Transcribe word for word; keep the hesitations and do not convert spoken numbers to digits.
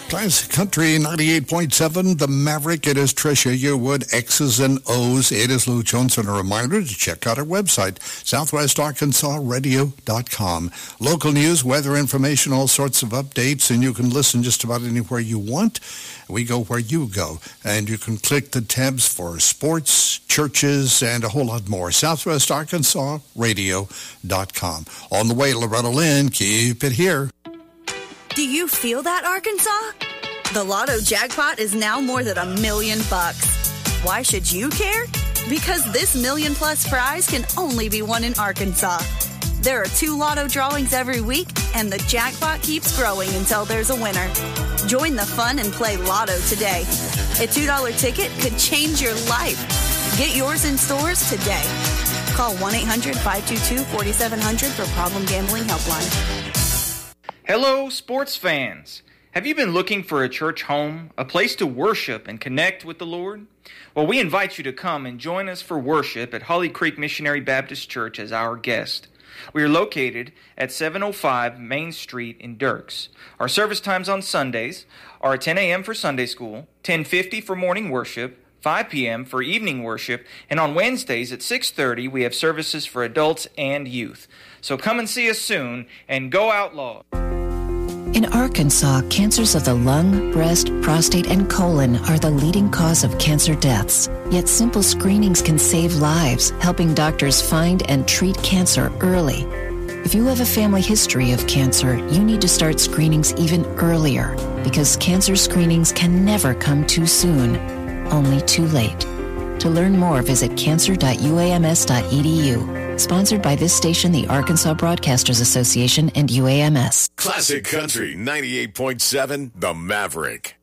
Classic Country ninety-eight point seven, The Maverick. It is Tricia Yearwood, X's and O's. It is Lou Jones, and a reminder to check out our website, southwest arkansas radio dot com. Local news, weather information, all sorts of updates, and you can listen just about anywhere you want. We go where you go, and you can click the tabs for sports, churches, and a whole lot more. southwest arkansas radio dot com. On the way, Loretta Lynn, keep it here. Do you feel that, Arkansas? The Lotto jackpot is now more than a million bucks. Why should you care? Because this million plus prize can only be won in Arkansas. There are two Lotto drawings every week, and the jackpot keeps growing until there's a winner. Join the fun and play Lotto today. A two dollar ticket could change your life. Get yours in stores today. Call one eight hundred five two two four seven zero zero for Problem Gambling Helpline. Hello, sports fans. Have you been looking for a church home, a place to worship and connect with the Lord? Well, we invite you to come and join us for worship at Holly Creek Missionary Baptist Church as our guest. We are located at seven oh five Main Street in Dirks. Our service times on Sundays are ten a.m. for Sunday school, ten fifty for morning worship, five p.m. for evening worship, and on Wednesdays at six thirty we have services for adults and youth. So come and see us soon, and go Outlaws! In Arkansas, cancers of the lung, breast, prostate, and colon are the leading cause of cancer deaths. Yet simple screenings can save lives, helping doctors find and treat cancer early. If you have a family history of cancer, you need to start screenings even earlier, because cancer screenings can never come too soon, only too late. To learn more, visit cancer dot u a m s dot e d u. Sponsored by this station, the Arkansas Broadcasters Association, and U A M S. Classic Country ninety-eight point seven, The Maverick.